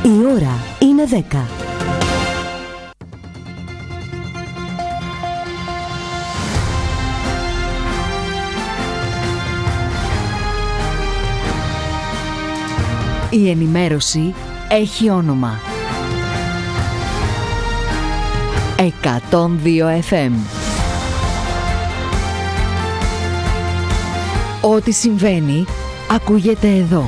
Η ώρα είναι 10. Η ενημέρωση έχει όνομα. 102 FM. Ό,τι συμβαίνει, ακούγεται εδώ.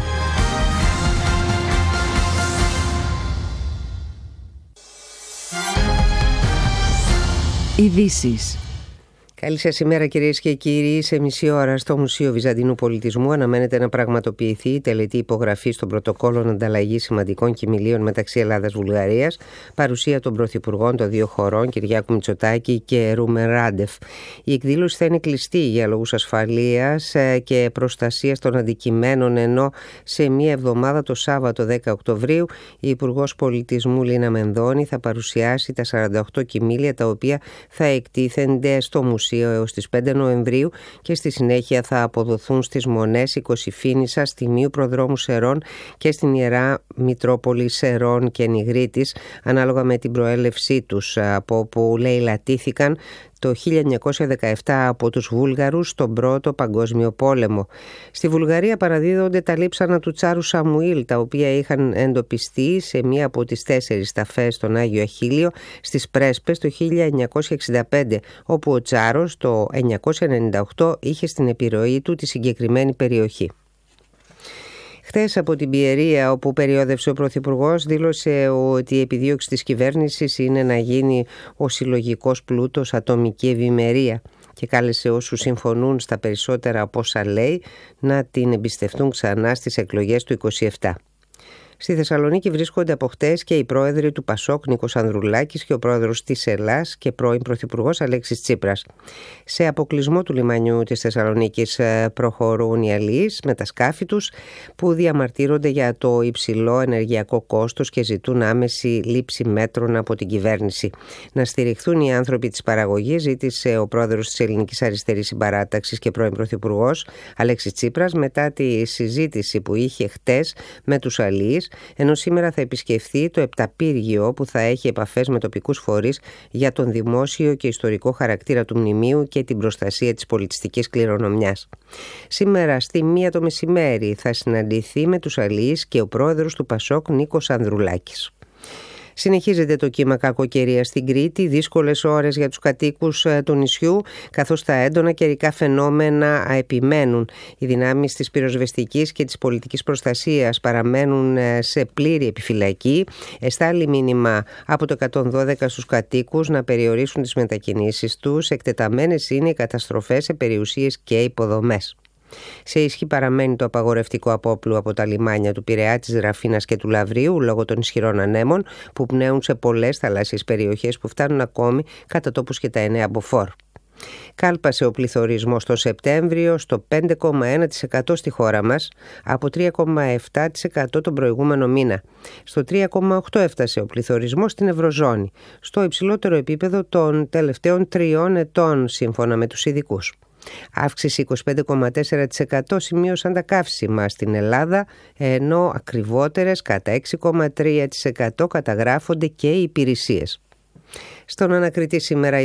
Ειδήσεις. Καλή σας ημέρα κυρίες και κύριοι. Σε μισή ώρα στο Μουσείο Βυζαντινού Πολιτισμού αναμένεται να πραγματοποιηθεί η τελετή υπογραφή των πρωτοκόλων ανταλλαγής σημαντικών κειμηλίων μεταξύ Ελλάδας-Βουλγαρίας, παρουσία των πρωθυπουργών των δύο χωρών, Κυριάκου Μητσοτάκη και Ρούμεν Ράντεφ. Η εκδήλωση θα είναι κλειστή για λόγους ασφαλείας και προστασίας των αντικειμένων, ενώ σε μία εβδομάδα, το Σάββατο 10 Οκτωβρίου, η Υπουργός Πολιτισμού Λίνα Μενδώνη θα παρουσιάσει τα 48 κειμήλια, τα οποία θα εκτίθενται στο Μουσείο έως τις 5 Νοεμβρίου και στη συνέχεια θα αποδοθούν στις Μονές Οικοσυφήνισσας, Τιμίου Προδρόμου Σερών και στην Ιερά Μητρόπολη Σερών και Νιγρίτης, ανάλογα με την προέλευσή τους, από όπου λαιλατήθηκαν το 1917 από τους Βούλγαρους στον Πρώτο Παγκόσμιο Πόλεμο. Στη Βουλγαρία παραδίδονται τα λείψανα του Τσάρου Σαμουήλ, τα οποία είχαν εντοπιστεί σε μία από τις 4 ταφές στον Άγιο Αχίλιο στις Πρέσπες το 1965, όπου ο Τσάρος το 1998 είχε στην επιρροή του τη συγκεκριμένη περιοχή. Χθες από την Πιερία, όπου περιόδευσε ο Πρωθυπουργός, δήλωσε ότι η επιδίωξη της κυβέρνησης είναι να γίνει ο συλλογικός πλούτος ατομική ευημερία και κάλεσε όσους συμφωνούν στα περισσότερα από όσα λέει να την εμπιστευτούν ξανά στις εκλογές του 2027. Στη Θεσσαλονίκη βρίσκονται από χτες και οι πρόεδροι του Πασόκ, Νίκος Ανδρουλάκης, και ο πρόεδρος της Ελλάς και πρώην πρωθυπουργός Αλέξης Τσίπρας. Σε αποκλεισμό του λιμανιού της Θεσσαλονίκης προχωρούν οι αλλοίς με τα σκάφη τους, που διαμαρτύρονται για το υψηλό ενεργειακό κόστος και ζητούν άμεση λήψη μέτρων από την κυβέρνηση. Να στηριχθούν οι άνθρωποι της παραγωγής, ζήτησε ο πρόεδρος της Ελληνικής Αριστερής Συμπαράταξης και πρώην πρωθυπουργός Αλέξης Τσίπρας μετά τη συζήτηση που είχε χτες με τους αλλοίς, ενώ σήμερα θα επισκεφθεί το Επταπύργιο, που θα έχει επαφές με τοπικούς φορείς για τον δημόσιο και ιστορικό χαρακτήρα του μνημείου και την προστασία της πολιτιστικής κληρονομιάς. Σήμερα στη 1 το μεσημέρι θα συναντηθεί με τους αλλοίς και ο πρόεδρος του Πασόκ, Νίκος Ανδρουλάκης. Συνεχίζεται το κύμα κακοκαιρία στην Κρήτη, δύσκολες ώρες για τους κατοίκους του νησιού, καθώς τα έντονα καιρικά φαινόμενα επιμένουν. Οι δυνάμεις της πυροσβεστικής και της πολιτικής προστασίας παραμένουν σε πλήρη επιφυλακή. Εστάλει μήνυμα από το 112 στους κατοίκους να περιορίσουν τις μετακινήσεις τους. Εκτεταμένες είναι οι καταστροφές σε περιουσίες και υποδομές. Σε ισχύ παραμένει το απαγορευτικό απόπλου από τα λιμάνια του Πειραιά, της Ραφίνας και του Λαυρίου λόγω των ισχυρών ανέμων που πνέουν σε πολλές θαλάσσιες περιοχές, που φτάνουν ακόμη κατά τόπους και τα 9 μποφόρ. Κάλπασε ο πληθωρισμός το Σεπτέμβριο στο 5,1% στη χώρα μας, από 3,7% τον προηγούμενο μήνα. Στο 3,8% έφτασε ο πληθωρισμός στην Ευρωζώνη, στο υψηλότερο επίπεδο των τελευταίων 3 ετών, σύμφωνα με τους ειδικούς. Αύξηση 25,4% σημείωσαν τα καύσιμα στην Ελλάδα, ενώ ακριβότερες κατά 6,3% καταγράφονται και οι υπηρεσίες. Στον ανακριτή σήμερα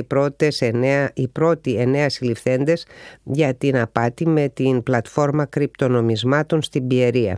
οι πρώτοι 9 συλληφθέντες για την απάτη με την πλατφόρμα κρυπτονομισμάτων στην Πιερία.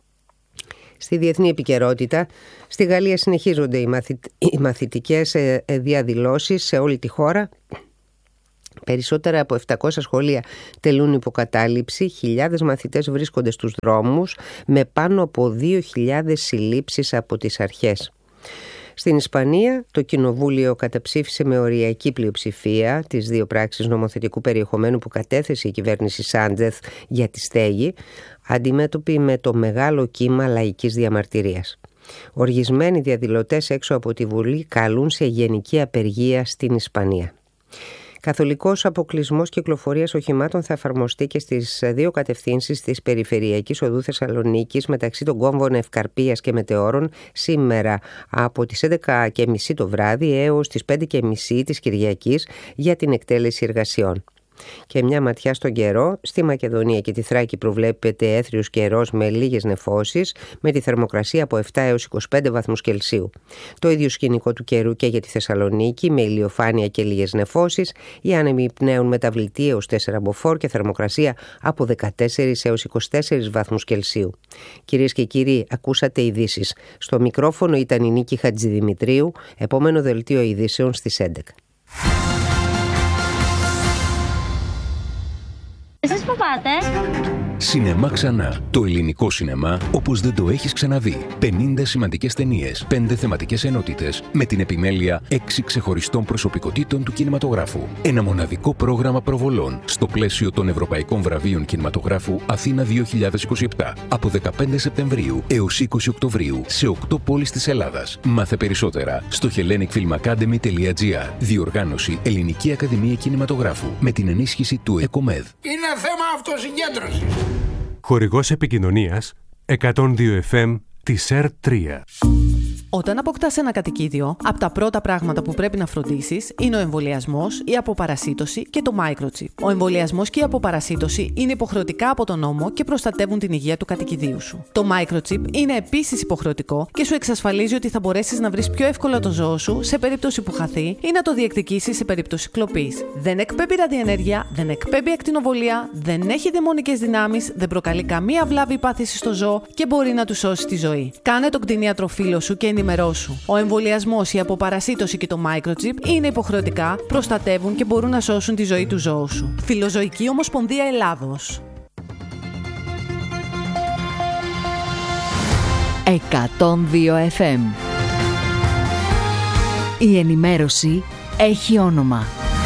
Στη διεθνή επικαιρότητα, στη Γαλλία συνεχίζονται οι μαθητικές διαδηλώσεις σε όλη τη χώρα. Περισσότερα από 700 σχολεία τελούν υποκατάληψη, χιλιάδες μαθητές βρίσκονται στους δρόμους, με πάνω από 2.000 συλλήψεις από τις αρχές. Στην Ισπανία, το Κοινοβούλιο καταψήφισε με οριακή πλειοψηφία τις 2 πράξεις νομοθετικού περιεχομένου που κατέθεσε η κυβέρνηση Σάντζεθ για τη στέγη, αντιμέτωπη με το μεγάλο κύμα λαϊκής διαμαρτυρίας. Οργισμένοι διαδηλωτές έξω από τη Βουλή καλούν σε γενική απεργία στην Ισπανία. Καθολικός αποκλεισμός κυκλοφορίας οχημάτων θα εφαρμοστεί και στις 2 κατευθύνσεις της Περιφερειακής Οδού Θεσσαλονίκης μεταξύ των κόμβων Ευκαρπίας και Μετεώρων σήμερα από τις 11.30 το βράδυ έως τις 5.30 της Κυριακής για την εκτέλεση εργασιών. Και μια ματιά στον καιρό. Στη Μακεδονία και τη Θράκη προβλέπεται έθριος καιρός με λίγες νεφώσεις, με τη θερμοκρασία από 7 έως 25 βαθμούς Κελσίου. Το ίδιο σκηνικό του καιρού και για τη Θεσσαλονίκη, με ηλιοφάνεια και λίγες νεφώσεις. Οι άνεμοι πνέουν μεταβλητή έως 4 μποφόρ και θερμοκρασία από 14 έως 24 βαθμούς Κελσίου. Κυρίες και κύριοι, ακούσατε ειδήσεις. Στο μικρόφωνο ήταν η Νίκη Χατζηδημητρίου. Επόμενο δελτίο ειδήσεων στις 11. Εσείς που πάτε? Σινεμά ξανά. Το ελληνικό σινεμά όπως δεν το έχεις ξαναδεί. 50 σημαντικές ταινίες, 5 θεματικές ενότητες, με την επιμέλεια 6 ξεχωριστών προσωπικότητων του κινηματογράφου. Ένα μοναδικό πρόγραμμα προβολών στο πλαίσιο των Ευρωπαϊκών Βραβείων Κινηματογράφου Αθήνα 2027. Από 15 Σεπτεμβρίου έως 20 Οκτωβρίου σε 8 πόλεις της Ελλάδας. Μάθε περισσότερα στο hellenicfilmacademy.gr. Διοργάνωση Ελληνική Ακαδημία Κινηματογράφου με την ενίσχυση του ΕΚΟΜΕΔ. Είναι θέμα αυτοσυγκέντρωσης. Χορηγός επικοινωνίας 102 FM της ΕΡΤ3. Όταν αποκτάς ένα κατοικίδιο, από τα πρώτα πράγματα που πρέπει να φροντίσεις είναι ο εμβολιασμός, η αποπαρασίτωση και το microchip. Ο εμβολιασμός και η αποπαρασίτωση είναι υποχρεωτικά από τον νόμο και προστατεύουν την υγεία του κατοικιδίου σου. Το microchip είναι επίσης υποχρεωτικό και σου εξασφαλίζει ότι θα μπορέσεις να βρεις πιο εύκολα το ζώο σου σε περίπτωση που χαθεί ή να το διεκδικήσεις σε περίπτωση κλοπής. Δεν εκπέμπει ραδιενέργεια, δεν εκπέμπει ακτινοβολία, δεν έχει δαιμονικές δυνάμεις, δεν προκαλεί καμία βλάβη ή πάθηση στο ζώο και μπορεί να του σώσει τη ζωή. Κάνε τον κτηνίατρο φίλο σου και ενημερώσου. Ο εμβολιασμός, η αποπαρασίτωση και το microchip είναι υποχρεωτικά, προστατεύουν και μπορούν να σώσουν τη ζωή του ζώου σου. Φιλοζωική Ομοσπονδία Ελλάδος. 102 FM. Η ενημέρωση έχει όνομα.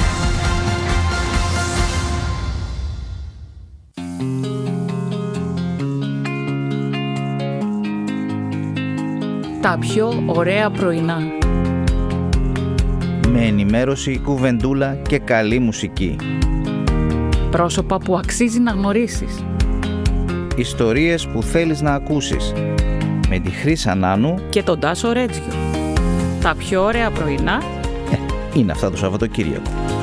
Τα πιο ωραία πρωινά. Με ενημέρωση, κουβεντούλα και καλή μουσική. Πρόσωπα που αξίζει να γνωρίσεις. Ιστορίες που θέλεις να ακούσεις. Με τη Χρύσα Νάνου και τον Τάσο Ρέτζιο. Τα πιο ωραία πρωινά είναι αυτά το Σαββατοκύριακο.